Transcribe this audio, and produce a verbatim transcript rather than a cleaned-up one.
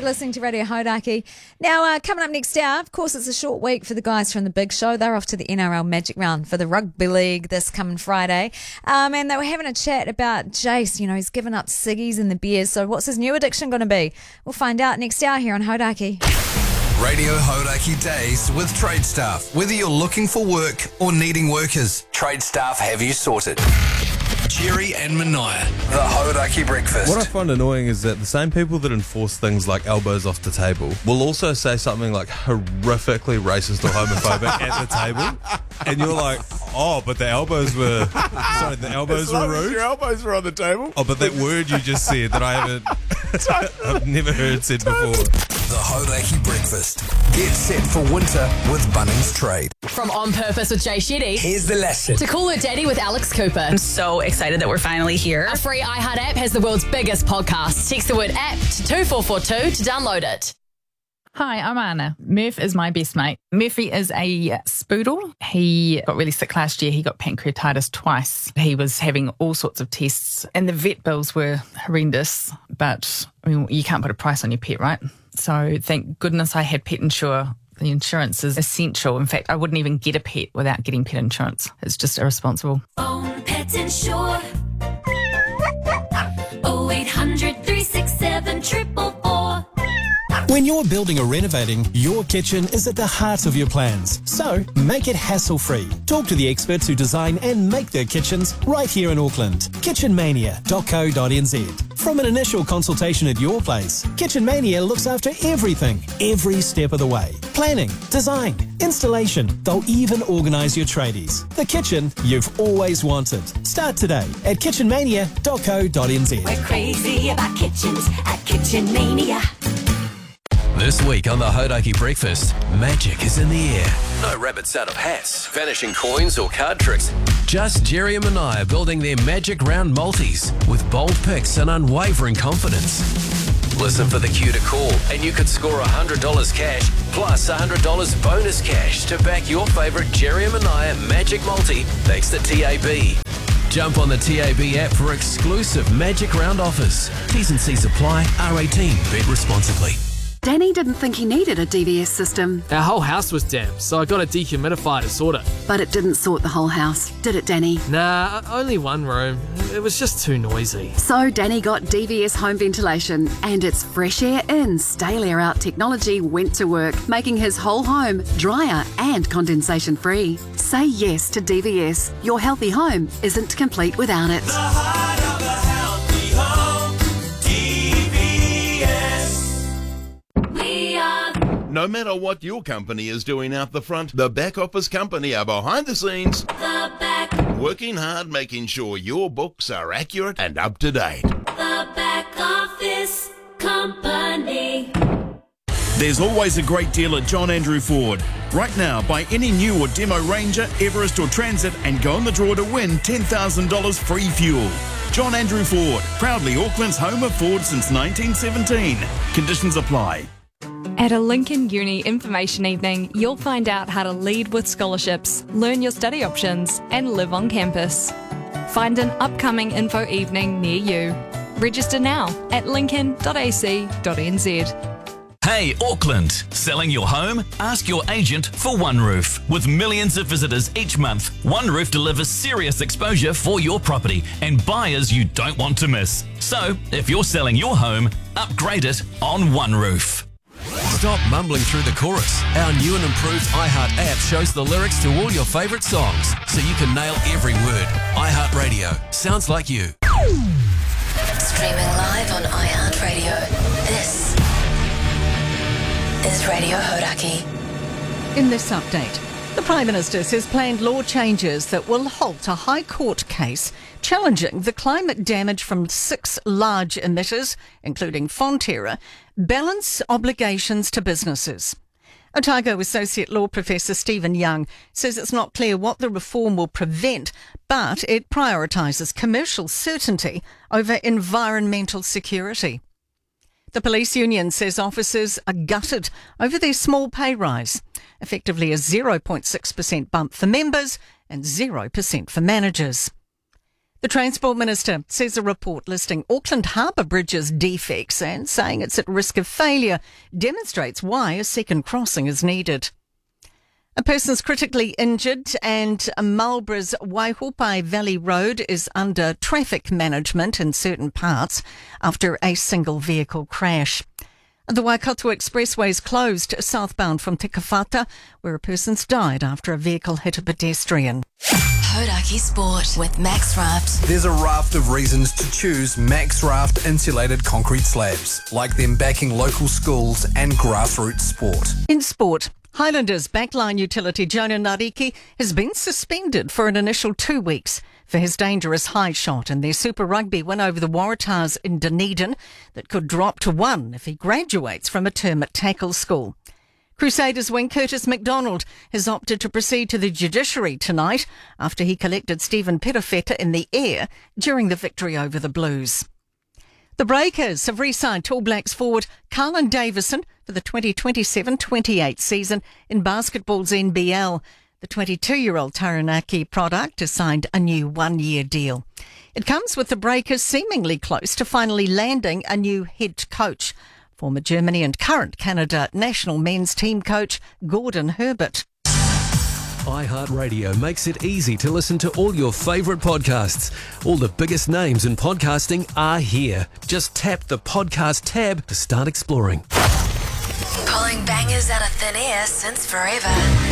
You're listening to Radio Hodaki. Now, uh, coming up next hour, of course, it's a short week for the guys from the Big Show. They're off to the N R L Magic Round for the Rugby League this coming Friday. Um, and they were having a chat about Jace. You know, he's given up ciggies and the beers. So what's his new addiction going to be? We'll find out next hour here on Hodaki. Radio Hodaki Days with Trade Staff. Whether you're looking for work or needing workers, Trade Staff have you sorted. Jerry and Mania, the Hodaki Breakfast. What I find annoying is that the same people that enforce things like elbows off the table will also say something like horrifically racist or homophobic at the table, and you're like, oh, but the elbows were sorry, the elbows as long were rude. As your elbows were on the table. Oh, but that word you just said that I haven't, I've never heard said before. The Hodaki Breakfast. Get set for winter with Bunnings Trade. From On Purpose with Jay Shetty. Here's the lesson. To Call Her Daddy with Alex Cooper. I'm so excited that we're finally here. A free iHeart app has the world's biggest podcast. Text the word app to two four four two to download it. Hi, I'm Anna. Murph is my best mate. Murphy is a spoodle. He got really sick last year. He got pancreatitis twice. He was having all sorts of tests and the vet bills were horrendous. But I mean, you can't put a price on your pet, right? So thank goodness I had Pet Insure. The insurance is essential. In fact, I wouldn't even get a pet without getting pet insurance. It's just irresponsible. Own Pet Insure. oh eight hundred, three six seven, four four four. When you're building or renovating, your kitchen is at the heart of your plans. So, make it hassle-free. Talk to the experts who design and make their kitchens right here in Auckland. kitchen mania dot co dot n z. From an initial consultation at your place, Kitchen Mania looks after everything, every step of the way. Planning, design, installation, they'll even organise your tradies. The kitchen you've always wanted. Start today at kitchen mania dot co dot n z. We're crazy about kitchens at Kitchen Mania. This week on the Hodaki Breakfast, magic is in the air. No rabbits out of hats, vanishing coins or card tricks. Just Jerry and Mania building their magic round multis with bold picks and unwavering confidence. Listen for the cue to call and you could score one hundred dollars cash plus one hundred dollars bonus cash to back your favourite Jerry and Mania magic multi thanks to T A B. Jump on the T A B app for exclusive magic round offers. T's and C's apply. R eighteen. Bet responsibly. Danny didn't think he needed a D V S system. Our whole house was damp, so I got a dehumidifier to sort it. But it didn't sort the whole house, did it, Danny? Nah, only one room. It was just too noisy. So Danny got D V S home ventilation, and its fresh air in, stale air out technology went to work, making his whole home drier and condensation free. Say yes to D V S. Your healthy home isn't complete without it. The heart of a healthy home, D V S. We are No matter what your company is doing out the front, the back office company are behind the scenes, the back, working hard, making sure your books are accurate and up to date. the back office company. There's always a great deal at John Andrew Ford. Right now, buy any new or demo Ranger, Everest or Transit and go in the draw to win ten thousand dollars free fuel. John Andrew Ford, proudly Auckland's home of Ford since nineteen seventeen. Conditions apply. At a Lincoln Uni information evening, you'll find out how to lead with scholarships, learn your study options, and live on campus. Find an upcoming info evening near you. Register now at lincoln dot a c dot n z. Hey Auckland, selling your home? Ask your agent for OneRoof. With millions of visitors each month, OneRoof delivers serious exposure for your property and buyers you don't want to miss. So, if you're selling your home, upgrade it on OneRoof. Stop mumbling through the chorus. Our new and improved iHeart app shows the lyrics to all your favourite songs, so you can nail every word. iHeart Radio. Sounds like you. Streaming live on iHeartRadio. This is Radio Hodaki. In this update, the Prime Minister says planned law changes that will halt a High Court case challenging the climate damage from six large emitters, including Fonterra, balance obligations to businesses. Otago Associate Law Professor Stephen Young says it's not clear what the reform will prevent, but it prioritises commercial certainty over environmental security. The police union says officers are gutted over their small pay rise, effectively a zero point six percent bump for members and zero percent for managers. The Transport Minister says a report listing Auckland Harbour Bridge's defects and saying it's at risk of failure demonstrates why a second crossing is needed. A person's critically injured and Marlborough's Waihopai Valley Road is under traffic management in certain parts after a single vehicle crash. The Waikato Expressway is closed southbound from Te Kawhata, where a person's died after a vehicle hit a pedestrian. Hodaki Sport with Max Raft. There's a raft of reasons to choose Max Raft insulated concrete slabs, like them backing local schools and grassroots sport. In sport, Highlanders backline utility Jonah Nariki has been suspended for an initial two weeks for his dangerous high shot in their Super Rugby win over the Waratahs in Dunedin that could drop to one if he graduates from a term at tackle school. Crusaders wing Curtis McDonald has opted to proceed to the judiciary tonight after he collected Stephen Perofeta in the air during the victory over the Blues. The Breakers have re-signed All Blacks forward Carlin Davison for the twenty twenty-seven twenty-eight season in basketball's N B L. The twenty-two-year-old Taranaki product has signed a new one-year deal. It comes with the Breakers seemingly close to finally landing a new head coach. Former Germany and current Canada national men's team coach Gordon Herbert. iHeartRadio makes it easy to listen to all your favourite podcasts. All the biggest names in podcasting are here. Just tap the podcast tab to start exploring. Pulling bangers out of thin air since forever.